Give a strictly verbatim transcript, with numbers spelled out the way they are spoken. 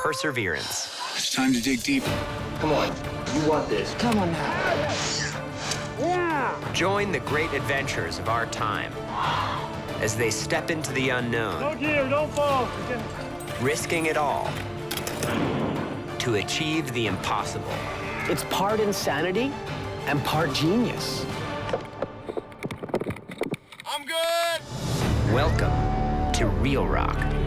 perseverance. It's time to dig deep. Come on, you want this. Come on now. Yeah. Join the great adventures of our time as they step into the unknown. No gear, don't fall. Risking it all to achieve the impossible. It's part insanity and part genius. I'm good! Welcome to Real Rock.